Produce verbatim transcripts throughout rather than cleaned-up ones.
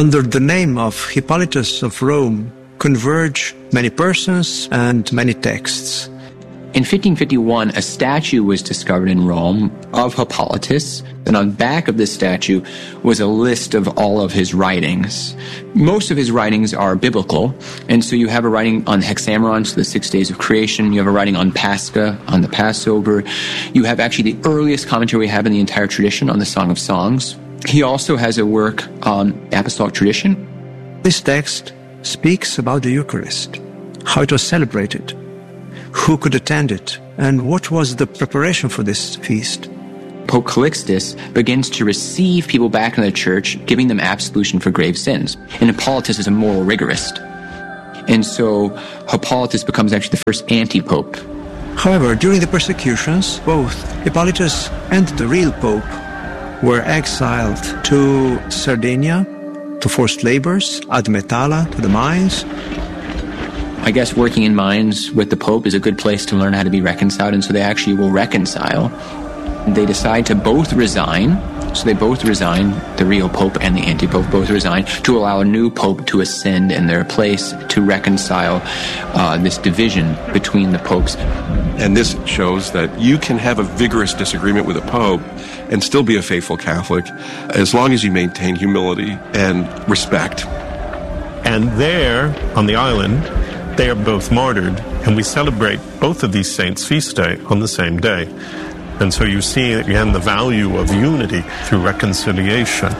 Under the name of Hippolytus of Rome converge many persons and many texts. In fifteen fifty-one, a statue was discovered in Rome of Hippolytus, and on the back of this statue was a list of all of his writings. Most of his writings are biblical, and so you have a writing on Hexameron, so the six days of creation. You have a writing on Pascha, on the Passover. You have actually the earliest commentary we have in the entire tradition on the Song of Songs. He also has a work on apostolic tradition. This text speaks about the Eucharist, how it was celebrated, who could attend it, and what was the preparation for this feast. Pope Calixtus begins to receive people back in the church, giving them absolution for grave sins. And Hippolytus is a moral rigorist. And so Hippolytus becomes actually the first anti-pope. However, during the persecutions, both Hippolytus and the real pope were exiled to Sardinia, to forced labors, ad Metalla, to the mines. I guess working in mines with the Pope is a good place to learn how to be reconciled, and so they actually will reconcile. They decide to both resign, so they both resign, the real Pope and the anti-Pope both resign, to allow a new Pope to ascend in their place to reconcile uh, this division between the popes. And this shows that you can have a vigorous disagreement with a Pope and still be a faithful Catholic as long as you maintain humility and respect. And there, on the island, they are both martyred, and we celebrate both of these saints' feast day on the same day. And so you see, again, the value of unity through reconciliation.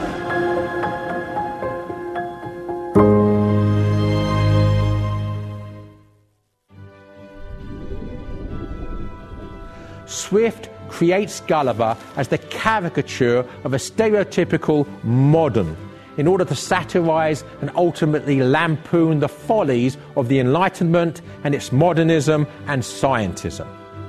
Swift creates Gulliver as the caricature of a stereotypical modern, in order to satirize and ultimately lampoon the follies of the Enlightenment and its modernism and scientism.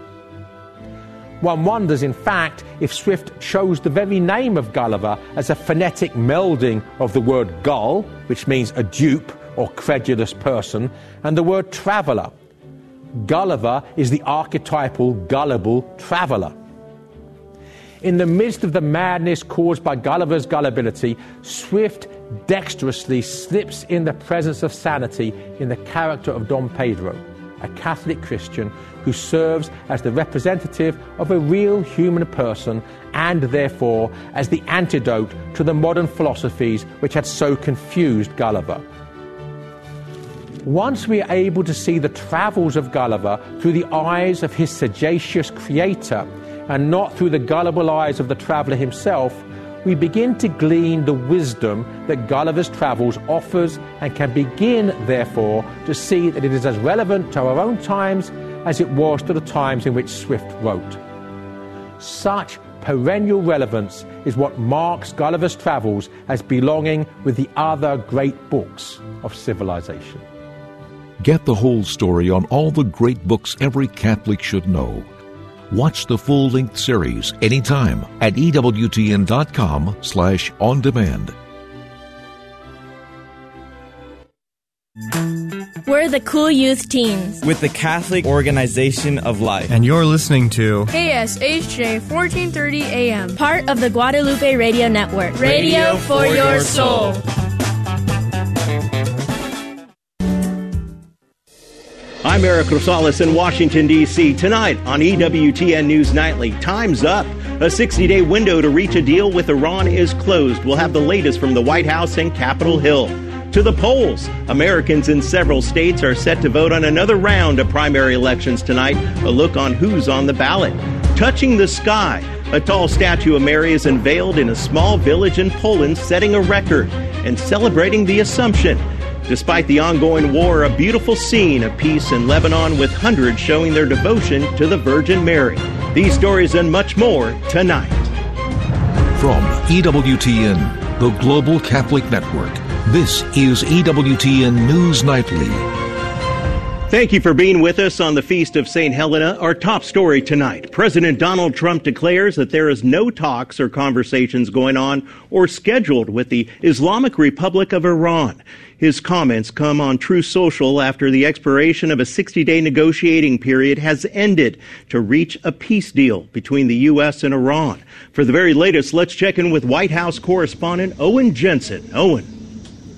One wonders, in fact, if Swift chose the very name of Gulliver as a phonetic melding of the word gull, which means a dupe or credulous person, and the word traveller. Gulliver is the archetypal gullible traveller. In the midst of the madness caused by Gulliver's gullibility, Swift dexterously slips in the presence of sanity in the character of Dom Pedro, a Catholic Christian who serves as the representative of a real human person and therefore as the antidote to the modern philosophies which had so confused Gulliver. Once we are able to see the travels of Gulliver through the eyes of his sagacious creator, and not through the gullible eyes of the traveller himself, we begin to glean the wisdom that Gulliver's Travels offers, and can begin, therefore, to see that it is as relevant to our own times as it was to the times in which Swift wrote. Such perennial relevance is what marks Gulliver's Travels as belonging with the other great books of civilization. Get the whole story on all the great books every Catholic should know. Watch the full-length series anytime at EWTN.com slash on demand. We're the Cool Youth Teens with the Catholic Organization of Life. And you're listening to K S H J fourteen thirty A M, part of the Guadalupe Radio Network. Radio, Radio for, for your soul. I'm Eric Rosales in Washington, D C Tonight on E W T N News Nightly, time's up. A sixty-day window to reach a deal with Iran is closed. We'll have the latest from the White House and Capitol Hill. To the polls, Americans in several states are set to vote on another round of primary elections tonight. A look on who's on the ballot. Touching the sky, a tall statue of Mary is unveiled in a small village in Poland, setting a record and celebrating the Assumption. Despite the ongoing war, a beautiful scene of peace in Lebanon with hundreds showing their devotion to the Virgin Mary. These stories and much more tonight. From E W T N, the Global Catholic Network, this is E W T N News Nightly. Thank you for being with us on the Feast of Saint Helena. Our top story tonight. President Donald Trump declares that there is no talks or conversations going on or scheduled with the Islamic Republic of Iran. His comments come on Truth Social after the expiration of a sixty-day negotiating period has ended to reach a peace deal between the U S and Iran. For the very latest, let's check in with White House correspondent Owen Jensen. Owen.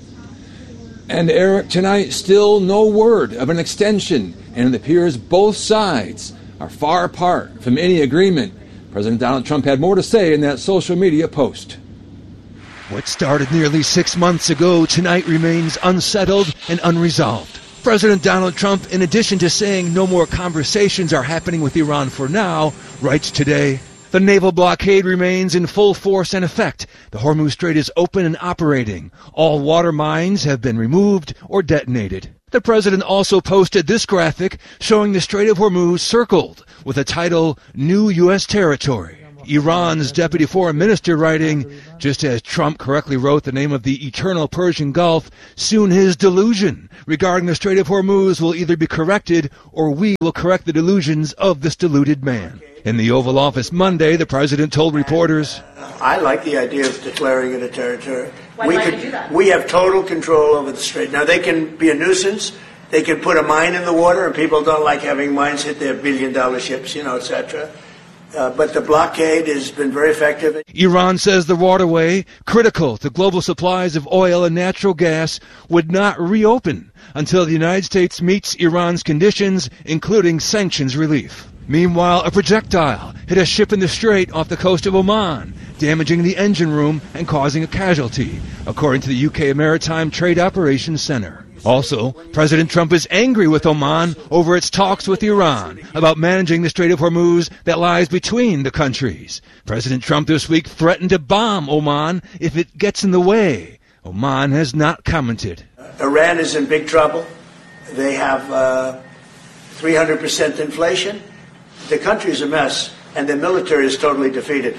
And Eric, tonight, still no word of an extension, and it appears both sides are far apart from any agreement. President Donald Trump had more to say in that social media post. What started nearly six months ago tonight remains unsettled and unresolved. President Donald Trump, in addition to saying no more conversations are happening with Iran for now, writes today, the naval blockade remains in full force and effect. The Hormuz Strait is open and operating. All water mines have been removed or detonated. The president also posted this graphic showing the Strait of Hormuz circled with the title, New U S Territory. Iran's deputy foreign minister writing, just as Trump correctly wrote the name of the eternal Persian Gulf, soon his delusion regarding the Strait of Hormuz will either be corrected or we will correct the delusions of this deluded man. In the Oval Office Monday, the president told reporters, I like the idea of declaring it a territory. Why we would could, you do that? We have total control over the strait. Now, they can be a nuisance. They can put a mine in the water, and people don't like having mines hit their billion-dollar ships, you know, et cetera. Uh, but the blockade has been very effective. Iran says the waterway, critical to global supplies of oil and natural gas, would not reopen until the United States meets Iran's conditions, including sanctions relief. Meanwhile, a projectile hit a ship in the strait off the coast of Oman, damaging the engine room and causing a casualty, according to the U K Maritime Trade Operations Center. Also, President Trump is angry with Oman over its talks with Iran about managing the Strait of Hormuz that lies between the countries. President Trump this week threatened to bomb Oman if it gets in the way. Oman has not commented. Iran is in big trouble. They have uh, three hundred percent inflation. The country is a mess, and the military is totally defeated.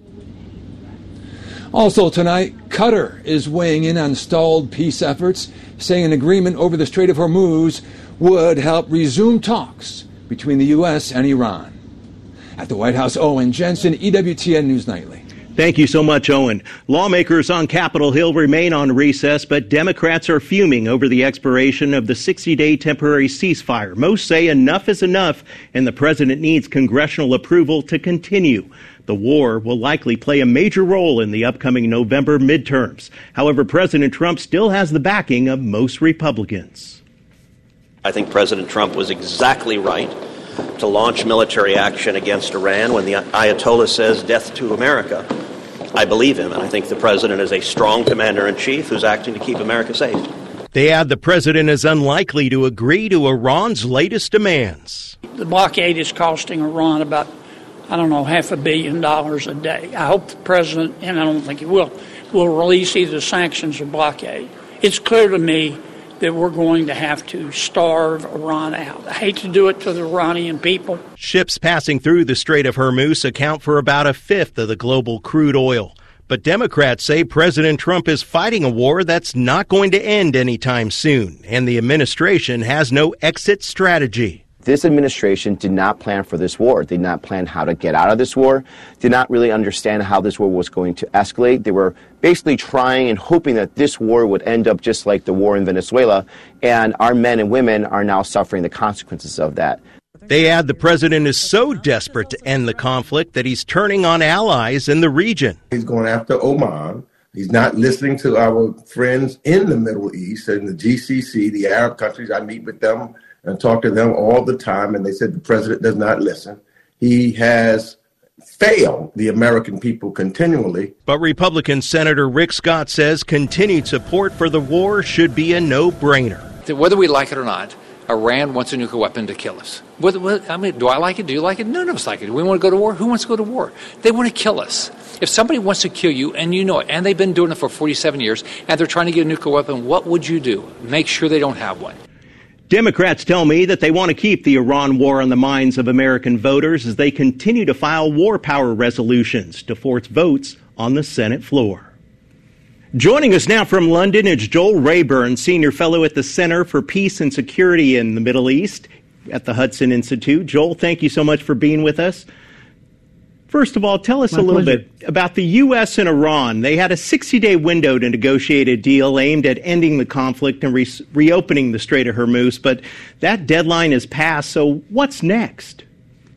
Also tonight, Qatar is weighing in on stalled peace efforts, saying an agreement over the Strait of Hormuz would help resume talks between the U S and Iran. At the White House, Owen Jensen, E W T N News Nightly. Thank you so much, Owen. Lawmakers on Capitol Hill remain on recess, but Democrats are fuming over the expiration of the sixty-day temporary ceasefire. Most say enough is enough, and the president needs congressional approval to continue. The war will likely play a major role in the upcoming November midterms. However, President Trump still has the backing of most Republicans. I think President Trump was exactly right to launch military action against Iran when the Ayatollah says death to America. I believe him, and I think the president is a strong commander-in-chief who's acting to keep America safe. They add the president is unlikely to agree to Iran's latest demands. The blockade is costing Iran about, I don't know, half a billion dollars a day. I hope the president, and I don't think he will, will release either sanctions or blockade. It's clear to me that we're going to have to starve Iran out. I hate to do it to the Iranian people. Ships passing through the Strait of Hormuz account for about a fifth of the global crude oil. But Democrats say President Trump is fighting a war that's not going to end anytime soon, and the administration has no exit strategy. This administration did not plan for this war, did not plan how to get out of this war, did not really understand how this war was going to escalate. They were basically trying and hoping that this war would end up just like the war in Venezuela, and our men and women are now suffering the consequences of that. They add the president is so desperate to end the conflict that he's turning on allies in the region. He's going after Oman. He's not listening to our friends in the Middle East and the G C C, the Arab countries. I meet with them and talk to them all the time, and they said the president does not listen. He has failed the American people continually. But Republican Senator Rick Scott says continued support for the war should be a no-brainer. Whether we like it or not, Iran wants a nuclear weapon to kill us. What, what, I mean, do I like it? Do you like it? None of us like it. Do we want to go to war? Who wants to go to war? They want to kill us. If somebody wants to kill you, and you know it, and they've been doing it for forty-seven years, and they're trying to get a nuclear weapon, what would you do? Make sure they don't have one. Democrats tell me that they want to keep the Iran war on the minds of American voters as they continue to file war power resolutions to force votes on the Senate floor. Joining us now from London is Joel Rayburn, Senior Fellow at the Center for Peace and Security in the Middle East at the Hudson Institute. Joel, thank you so much for being with us. First of all, tell us My a little pleasure. bit about the U S and Iran. They had a sixty-day window to negotiate a deal aimed at ending the conflict and re- reopening the Strait of Hormuz, but that deadline has passed, so what's next?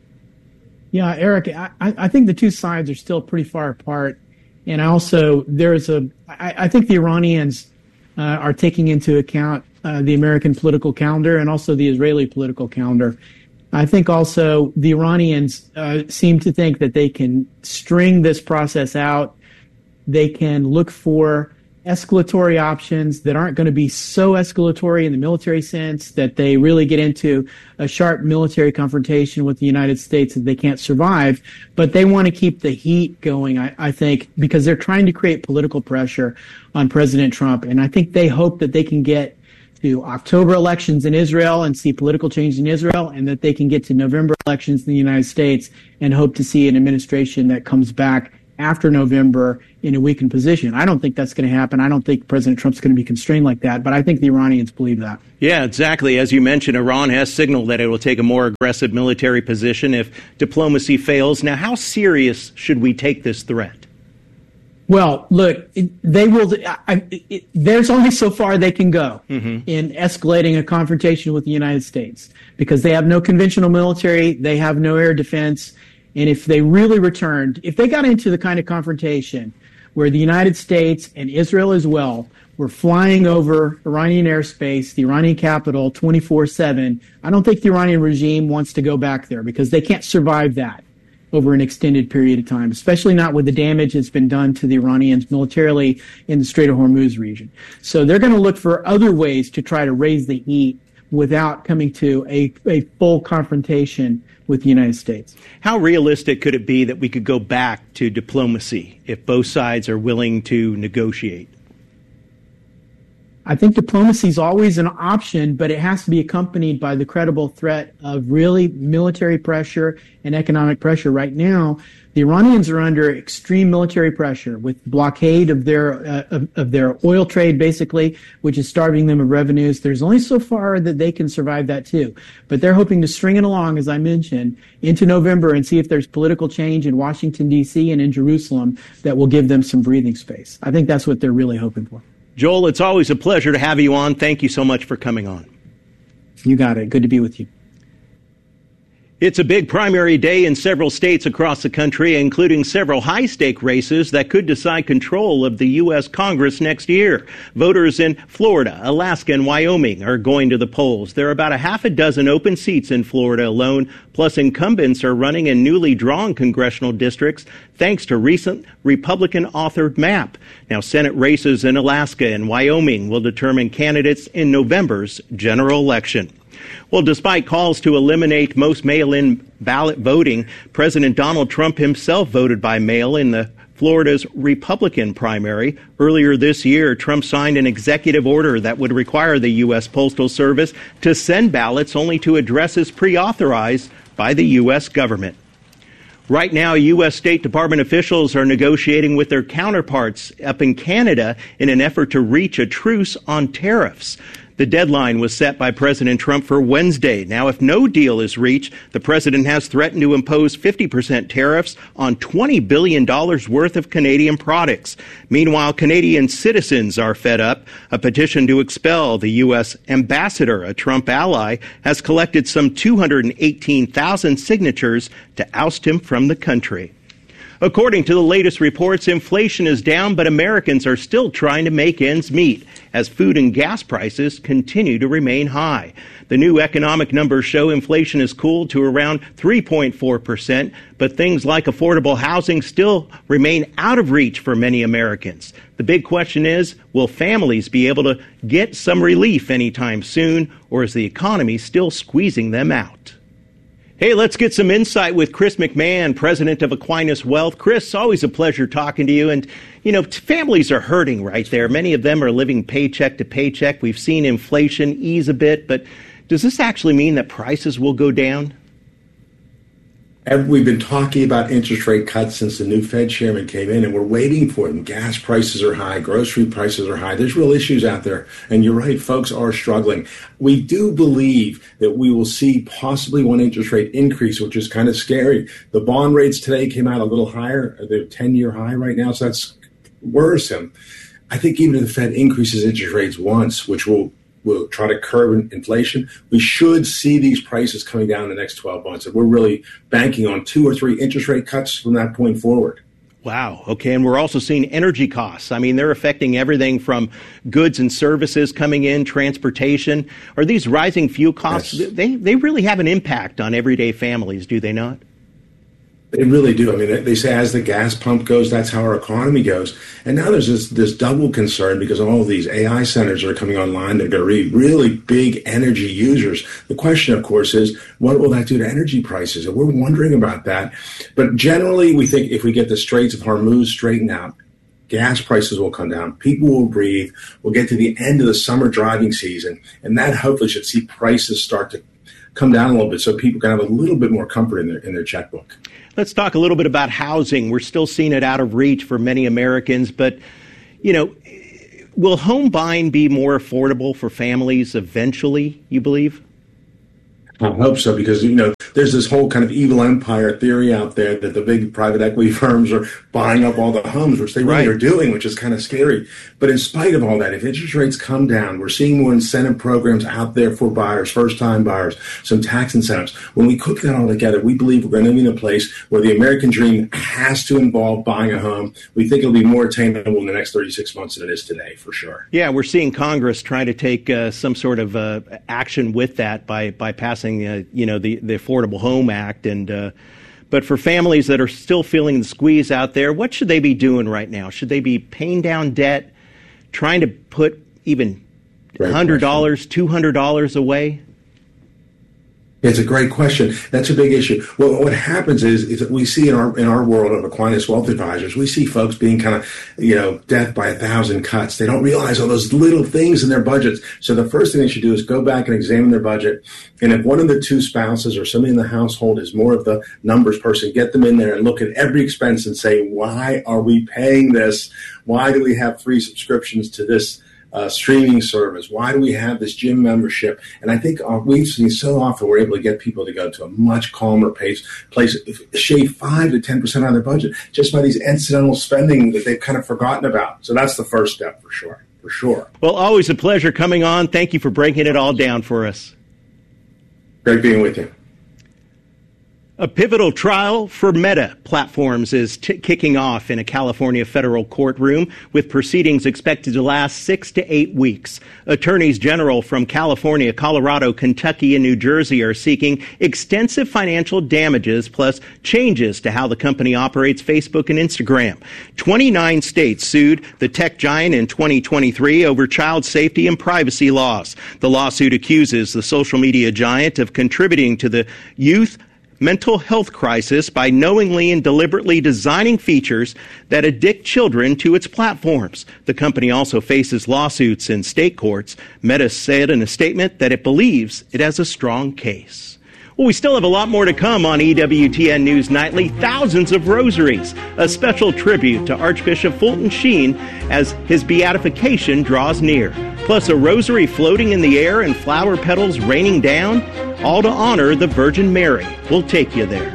Yeah, Eric, I, I think the two sides are still pretty far apart. And also, there's a, I, I think the Iranians uh, are taking into account uh, the American political calendar and also the Israeli political calendar. I think also the Iranians uh, seem to think that they can string this process out. They can look for escalatory options that aren't going to be so escalatory in the military sense that they really get into a sharp military confrontation with the United States that they can't survive. But they want to keep the heat going, I, I think, because they're trying to create political pressure on President Trump. And I think they hope that they can get to October elections in Israel and see political change in Israel, and that they can get to November elections in the United States and hope to see an administration that comes back after November in a weakened position. I don't think that's going to happen. I don't think President Trump's going to be constrained like that, but I think the Iranians believe that. Yeah, exactly. As you mentioned, Iran has signaled that it will take a more aggressive military position if diplomacy fails. Now, how serious should we take this threat? Well, look, they will. I, it, there's only so far they can go mm-hmm. in escalating a confrontation with the United States, because they have no conventional military, they have no air defense. And if they really returned, if they got into the kind of confrontation where the United States and Israel as well were flying over Iranian airspace, the Iranian capital, twenty-four seven, I don't think the Iranian regime wants to go back there, because they can't survive that over an extended period of time, especially not with the damage that's been done to the Iranians militarily in the Strait of Hormuz region. So they're going to look for other ways to try to raise the heat without coming to a, a full confrontation with the United States. How realistic could it be that we could go back to diplomacy if both sides are willing to negotiate? I think diplomacy is always an option, but it has to be accompanied by the credible threat of really military pressure and economic pressure. Right now, the Iranians are under extreme military pressure with blockade of their uh, of, of their oil trade, basically, which is starving them of revenues. There's only so far that they can survive that too. But they're hoping to string it along, as I mentioned, into November and see if there's political change in Washington, D C and in Jerusalem that will give them some breathing space. I think that's what they're really hoping for. Joel, it's always a pleasure to have you on. Thank you so much for coming on. You got it. Good to be with you. It's a big primary day in several states across the country, including several high-stake races that could decide control of the U S Congress next year. Voters in Florida, Alaska, and Wyoming are going to the polls. There are about a half a dozen open seats in Florida alone, plus incumbents are running in newly drawn congressional districts thanks to recent Republican-authored map. Now, Senate races in Alaska and Wyoming will determine candidates in November's general election. Well, despite calls to eliminate most mail-in ballot voting, President Donald Trump himself voted by mail in the Florida's Republican primary. Earlier this year, Trump signed an executive order that would require the U S Postal Service to send ballots only to addresses pre-authorized by the U S government. Right now, U S State Department officials are negotiating with their counterparts up in Canada in an effort to reach a truce on tariffs. The deadline was set by President Trump for Wednesday. Now, if no deal is reached, the president has threatened to impose fifty percent tariffs on twenty billion dollars worth of Canadian products. Meanwhile, Canadian citizens are fed up. A petition to expel the U S ambassador, a Trump ally, has collected some two hundred eighteen thousand signatures to oust him from the country. According to the latest reports, inflation is down, but Americans are still trying to make ends meet as food and gas prices continue to remain high. The new economic numbers show inflation has cooled to around three point four percent, but things like affordable housing still remain out of reach for many Americans. The big question is, will families be able to get some relief anytime soon, or is the economy still squeezing them out? Hey, let's get some insight with Chris McMahon, president of Aquinas Wealth. Chris, always a pleasure talking to you. And, you know, families are hurting right there. Many of them are living paycheck to paycheck. We've seen inflation ease a bit, but does this actually mean that prices will go down? We've been talking about interest rate cuts since the new Fed chairman came in, and we're waiting for them. Gas prices are high. Grocery prices are high. There's real issues out there. And you're right, folks are struggling. We do believe that we will see possibly one interest rate increase, which is kind of scary. The bond rates today came out a little higher. They're ten-year high right now, so that's worrisome. I think even if the Fed increases interest rates once, which will We'll try to curb inflation, we should see these prices coming down in the next twelve months. And we're really banking on two or three interest rate cuts from that point forward. Wow. Okay. And we're also seeing energy costs. I mean, they're affecting everything from goods and services coming in, transportation. Are these rising fuel costs? Yes. They, they really have an impact on everyday families, do they not? They really do. I mean, they say as the gas pump goes, that's how our economy goes. And now there's this, this double concern because all of these A I centers are coming online. They're going to be really big energy users. The question, of course, is what will that do to energy prices? And we're wondering about that. But generally, we think if we get the Straits of Hormuz straightened out, gas prices will come down. People will breathe. We'll get to the end of the summer driving season. And that hopefully should see prices start to come down a little bit so people can have a little bit more comfort in their in their checkbook. Let's talk a little bit about housing. We're still seeing it out of reach for many Americans, but, you know, will home buying be more affordable for families eventually, you believe? I hope so, because, you know, there's this whole kind of evil empire theory out there that the big private equity firms are buying up all the homes, which they really right. are doing, which is kind of scary. But in spite of all that, if interest rates come down, we're seeing more incentive programs out there for buyers, first-time buyers, some tax incentives. When we cook that all together, we believe we're going to be in a place where the American dream has to involve buying a home. We think it'll be more attainable in the next thirty-six months than it is today, for sure. Yeah, we're seeing Congress trying to take uh, some sort of uh, action with that by, by passing Uh, you know, the, the Affordable Home Act. And uh, but for families that are still feeling the squeeze out there, what should they be doing right now? Should they be paying down debt, trying to put even one hundred dollars, two hundred dollars away? It's a great question. That's a big issue. Well, what happens is, is that we see in our in our world of Aquinas Wealth Advisors, we see folks being kind of, you know, death by a thousand cuts. They don't realize all those little things in their budgets. So the first thing they should do is go back and examine their budget. And if one of the two spouses or somebody in the household is more of the numbers person, get them in there and look at every expense and say, why are we paying this? Why do we have free subscriptions to this Uh, streaming service? Why do we have this gym membership? And I think uh, we've seen so often we're able to get people to go to a much calmer pace, place, shave five to ten percent on their budget just by these incidental spending that they've kind of forgotten about. So that's the first step for sure, for sure. Well, always a pleasure coming on. Thank you for breaking it all down for us. Great being with you. A pivotal trial for Meta Platforms is t- kicking off in a California federal courtroom, with proceedings expected to last six to eight weeks. Attorneys general from California, Colorado, Kentucky, and New Jersey are seeking extensive financial damages plus changes to how the company operates Facebook and Instagram. twenty-nine states sued the tech giant in twenty twenty-three over child safety and privacy laws. The lawsuit accuses the social media giant of contributing to the youth mental health crisis by knowingly and deliberately designing features that addict children to its platforms. The company also faces lawsuits in state courts. Meta said in a statement that it believes it has a strong case. Well, we still have a lot more to come on E W T N News Nightly. Thousands of rosaries, a special tribute to Archbishop Fulton Sheen as his beatification draws near. Plus a rosary floating in the air and flower petals raining down, all to honor the Virgin Mary. We'll take you there.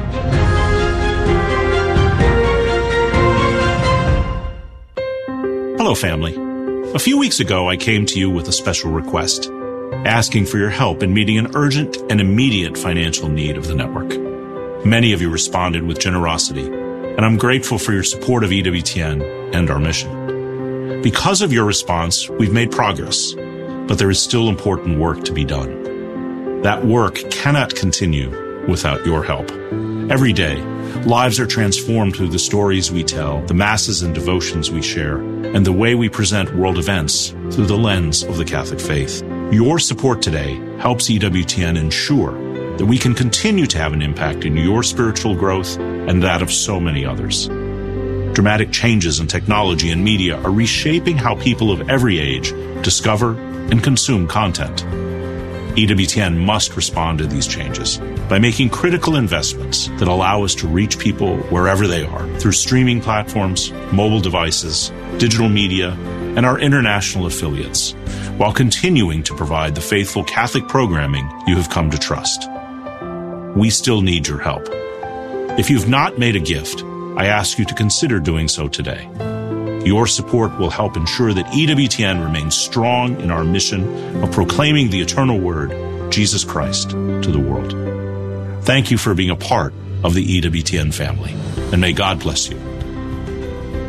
Hello, family. A few weeks ago, I came to you with a special request, asking for your help in meeting an urgent and immediate financial need of the network. Many of you responded with generosity, and I'm grateful for your support of E W T N and our mission. Because of your response, we've made progress, but there is still important work to be done. That work cannot continue without your help. Every day, lives are transformed through the stories we tell, the masses and devotions we share, and the way we present world events through the lens of the Catholic faith. Your support today helps E W T N ensure that we can continue to have an impact in your spiritual growth and that of so many others. Dramatic changes in technology and media are reshaping how people of every age discover and consume content. E W T N must respond to these changes by making critical investments that allow us to reach people wherever they are through streaming platforms, mobile devices, digital media, and our international affiliates, while continuing to provide the faithful Catholic programming you have come to trust. We still need your help. If you've not made a gift, I ask you to consider doing so today. Your support will help ensure that E W T N remains strong in our mission of proclaiming the eternal word, Jesus Christ, to the world. Thank you for being a part of the E W T N family, and may God bless you.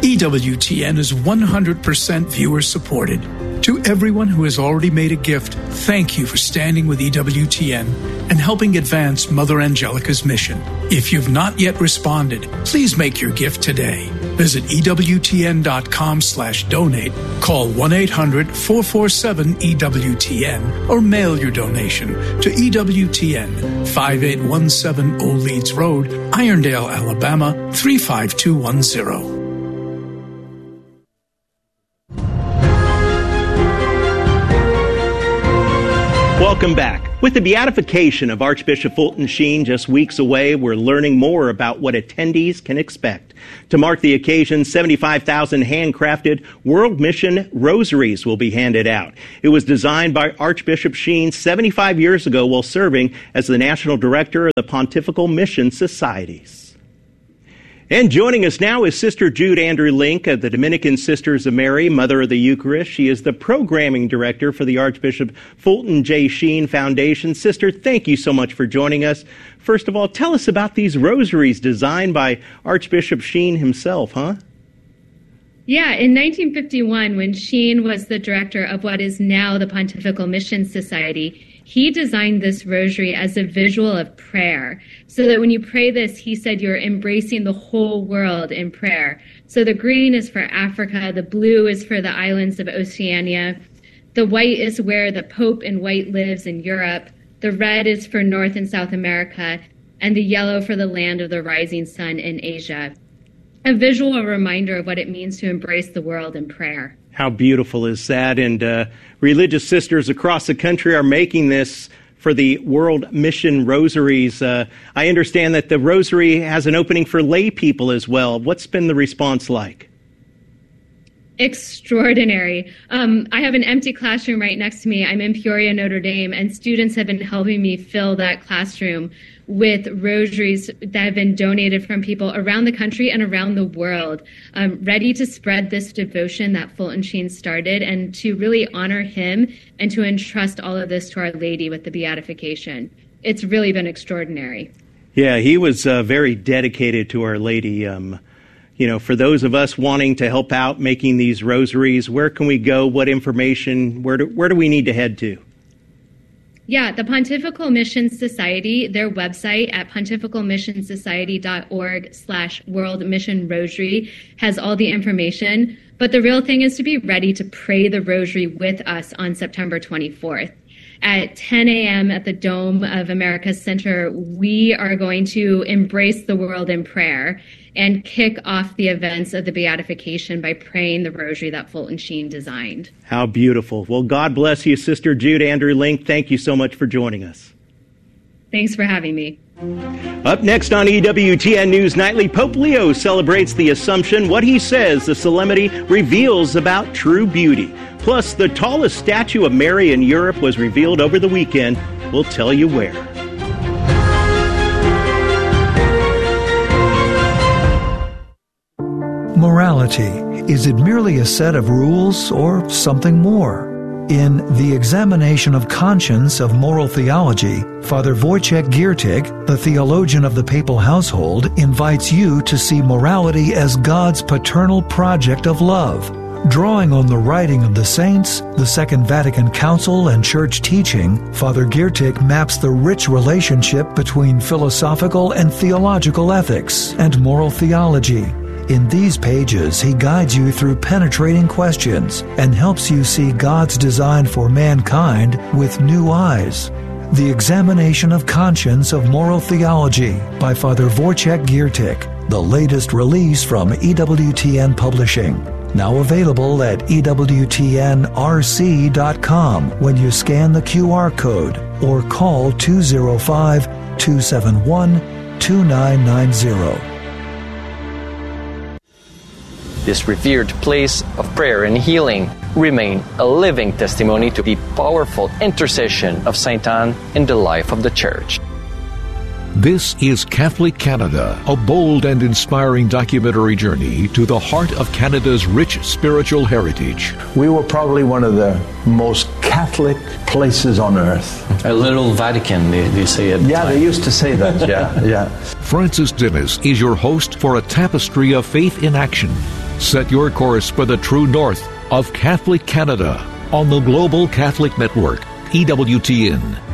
E W T N is one hundred percent viewer supported. To everyone who has already made a gift, thank you for standing with E W T N and helping advance Mother Angelica's mission. If you've not yet responded, please make your gift today. Visit E W T N dot com slash donate, call one eight hundred four four seven E W T N, or mail your donation to E W T N, five eight one seven Old Leeds Road, Irondale, Alabama, three five two one zero. Welcome back. With the beatification of Archbishop Fulton Sheen just weeks away, we're learning more about what attendees can expect. To mark the occasion, seventy-five thousand handcrafted World Mission rosaries will be handed out. It was designed by Archbishop Sheen seventy-five years ago while serving as the National Director of the Pontifical Mission Societies. And joining us now is Sister Jude Andrew Link of the Dominican Sisters of Mary, Mother of the Eucharist. She is the Programming Director for the Archbishop Fulton J. Sheen Foundation. Sister, thank you so much for joining us. First of all, tell us about these rosaries designed by Archbishop Sheen himself, huh? Yeah, in nineteen fifty-one, when Sheen was the director of what is now the Pontifical Mission Society, he designed this rosary as a visual of prayer, so that when you pray this, he said you're embracing the whole world in prayer. So the green is for Africa, the blue is for the islands of Oceania, the white is where the Pope in white lives in Europe, the red is for North and South America, and the yellow for the land of the rising sun in Asia. A visual reminder of what it means to embrace the world in prayer. How beautiful is that? And uh, religious sisters across the country are making this for the World Mission Rosaries. Uh, I understand that the rosary has an opening for lay people as well. What's been the response like? Extraordinary. Um, I have an empty classroom right next to me. I'm in Peoria, Notre Dame, and students have been helping me fill that classroom with rosaries that have been donated from people around the country and around the world, um, ready to spread this devotion that Fulton Sheen started and to really honor him and to entrust all of this to Our Lady with the beatification. It's really been extraordinary. Yeah, he was uh, very dedicated to Our Lady. Um, you know, for those of us wanting to help out making these rosaries, where can we go? What information? Where do, where do we need to head to? Yeah, the Pontifical Mission Society, their website at pontificalmissionsociety.org slash World Mission Rosary has all the information. But the real thing is to be ready to pray the rosary with us on September twenty-fourth. At ten a.m. at the Dome of America's Center, we are going to embrace the world in prayer and kick off the events of the beatification by praying the rosary that Fulton Sheen designed. How beautiful. Well, God bless you, Sister Jude Andrew Link. Thank you so much for joining us. Thanks for having me. Up next on E W T N News Nightly, Pope Leo celebrates the Assumption. What he says the solemnity reveals about true beauty. Plus, the tallest statue of Mary in Europe was revealed over the weekend. We'll tell you where. Morality. Is it merely a set of rules or something more? In The Examination of Conscience of Moral Theology, Father Wojciech Giertych, the theologian of the papal household, invites you to see morality as God's paternal project of love. Drawing on the writing of the saints, the Second Vatican Council, and church teaching, Father Giertych maps the rich relationship between philosophical and theological ethics and moral theology. In these pages, he guides you through penetrating questions and helps you see God's design for mankind with new eyes. The Examination of Conscience of Moral Theology by Father Wojciech Giertych, the latest release from E W T N Publishing. Now available at E W T N R C dot com when you scan the Q R code or call two oh five, two seven one, two nine nine zero. This revered place of prayer and healing remain a living testimony to the powerful intercession of Saint Anne in the life of the Church. This is Catholic Canada, a bold and inspiring documentary journey to the heart of Canada's rich spiritual heritage. We were probably one of the most Catholic places on earth. A little Vatican, they, they say at the Yeah, time. they used to say that, yeah, yeah. Francis Dennis is your host for a tapestry of faith in action. Set your course for the true north of Catholic Canada on the Global Catholic Network, E W T N.